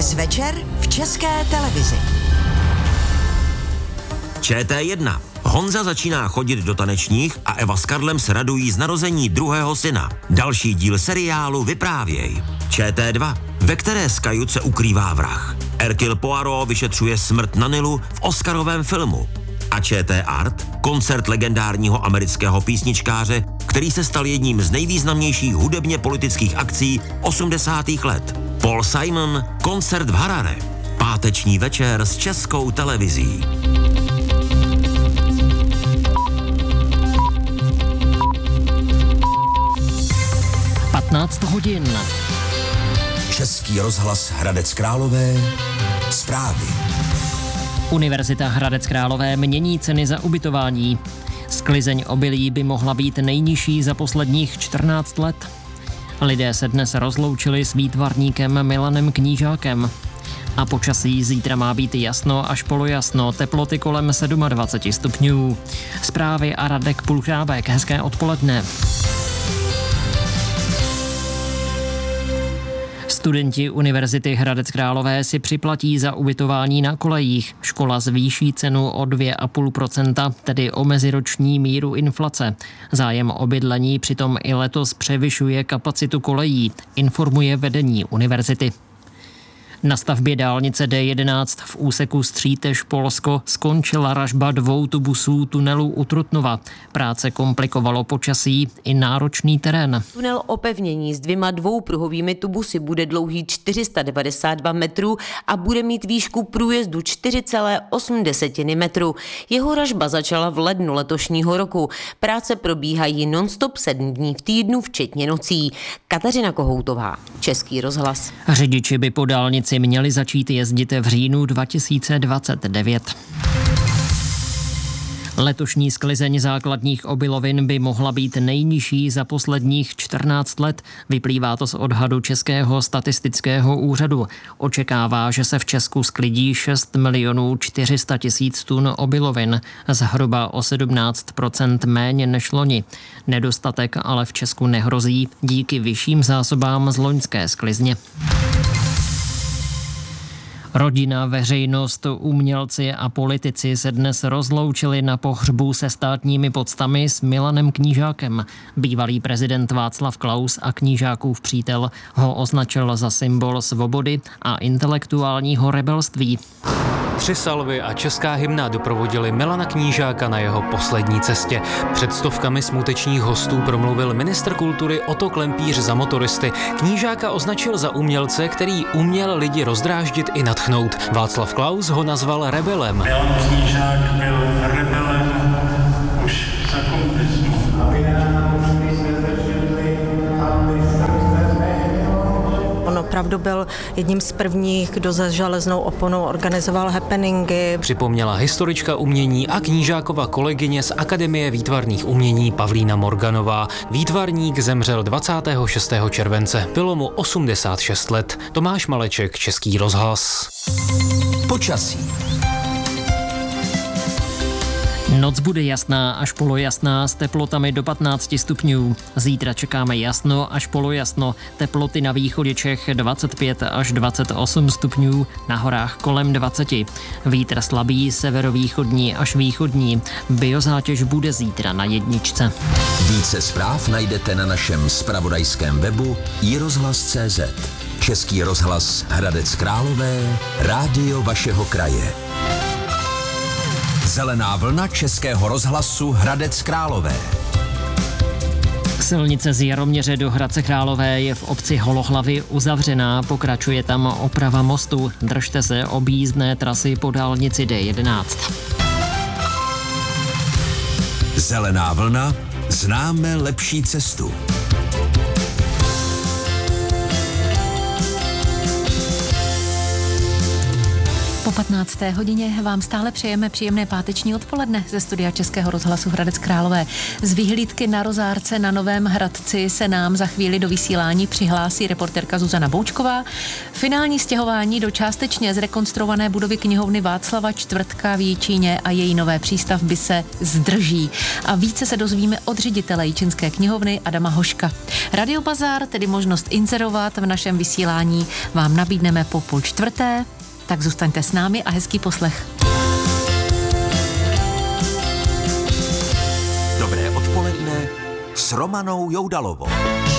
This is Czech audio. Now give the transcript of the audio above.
Dnes večer v České televizi. ČT1. Honza začíná chodit do tanečních a Eva s Karlem se radují z narození druhého syna. Další díl seriálu Vyprávěj. ČT2, ve které z kajut se ukrývá vrah. Hercule Poirot vyšetřuje smrt na Nilu v oscarovém filmu. A ČT Art, koncert legendárního amerického písničkáře, který se stal jedním z nejvýznamnějších hudebně politických akcí 80. let. Paul Simon, koncert v Harare. Páteční večer s Českou televizí. 15 hodin. Český rozhlas Hradec Králové. Zprávy. Univerzita Hradec Králové mění ceny za ubytování. Sklizeň obilí by mohla být nejnižší za posledních 14 let. Lidé se dnes rozloučili s výtvarníkem Milanem Knížákem. A počasí zítra má být jasno až polojasno, teploty kolem 27 stupňů. Zprávy a Radek Pulchrábek, hezké odpoledne. Studenti Univerzity Hradec Králové si připlatí za ubytování na kolejích. Škola zvýší cenu o 2,5%, tedy o meziroční míru inflace. Zájem o bydlení přitom i letos převyšuje kapacitu kolejí, informuje vedení univerzity. Na stavbě dálnice D11 v úseku Střítež-Polsko skončila ražba 2 tubusů tunelu u Trutnova. Práce komplikovalo počasí i náročný terén. Tunel opevnění s 2 dvoupruhovými tubusy bude dlouhý 492 metrů a bude mít výšku průjezdu 4,8 metru. Jeho ražba začala v lednu letošního roku. Práce probíhají non-stop 7 dní v týdnu, včetně nocí. Kateřina Kohoutová, Český rozhlas. Řidiči by po dálnici měli začít jezdit v říjnu 2029. Letošní sklizeň základních obilovin by mohla být nejnižší za posledních 14 let. Vyplývá to z odhadu Českého statistického úřadu. Očekává, že se v Česku sklidí 6 400 000 tun obilovin, zhruba o 17% méně než loni. Nedostatek ale v Česku nehrozí díky vyšším zásobám z loňské sklizně. Rodina, veřejnost, umělci a politici se dnes rozloučili na pohřbu se státními poctami s Milanem Knížákem. Bývalý prezident Václav Klaus a Knížákův přítel ho označil za symbol svobody a intelektuálního rebelství. 3 salvy a česká hymna doprovodili Milana Knížáka na jeho poslední cestě. Před stovkami smutečních hostů promluvil ministr kultury Otto Klempíř za motoristy. Knížáka označil za umělce, který uměl lidi rozdráždit i nadchnout. Václav Klaus ho nazval rebelem. Milan Knížák byl rebelem už za komunismu. On opravdu byl jedním z prvních, kdo za železnou oponou organizoval happeningy. Připomněla historička umění a Knížákova kolegyně z Akademie výtvarných umění Pavlína Morganová. Výtvarník zemřel 26. července. Bylo mu 86 let. Tomáš Maleček, Český rozhlas. Počasí. Noc bude jasná až polojasná s teplotami do 15 stupňů. Zítra čekáme jasno až polojasno. Teploty na východě Čech 25 až 28 stupňů, na horách kolem 20. Vítr slabý, severovýchodní až východní. Biozátěž bude zítra na 1. Více zpráv najdete na našem zpravodajském webu iRozhlas.cz. Český rozhlas Hradec Králové, rádio vašeho kraje. Zelená vlna Českého rozhlasu Hradec Králové. Silnice z Jaroměře do Hradce Králové je v obci Holohlavy uzavřená, pokračuje tam oprava mostu. Držte se objízdné trasy po dálnici D11. Zelená vlna, známe lepší cestu. Po Po 15. hodině vám stále přejeme příjemné páteční odpoledne ze studia Českého rozhlasu Hradec Králové. Z vyhlídky na Rozárce na Novém Hradci se nám za chvíli do vysílání přihlásí reportérka Zuzana Boučková. Finální stěhování do částečně zrekonstruované budovy knihovny Václava Čtvrtka v Jičíně a její nové přístavby se zdrží. A více se dozvíme od ředitele Jičínské knihovny Adama Hoška. Radio Bazar, tedy možnost inzerovat v našem vysílání, vám nabídneme po 3:30. Tak zůstaňte s námi a hezký poslech. Dobré odpoledne s Romanou Joudalovou.